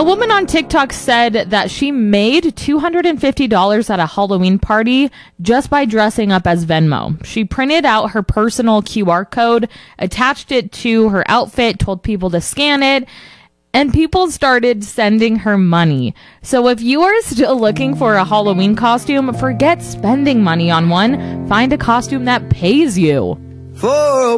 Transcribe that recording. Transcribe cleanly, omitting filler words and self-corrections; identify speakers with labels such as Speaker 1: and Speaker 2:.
Speaker 1: woman on TikTok said that she made $250 at a Halloween party just by dressing up as Venmo. She printed out her personal QR code, attached it to her outfit, told people to scan it, and people started sending her money. So if you are still looking for a Halloween costume, forget spending money on one. Find a costume that pays you.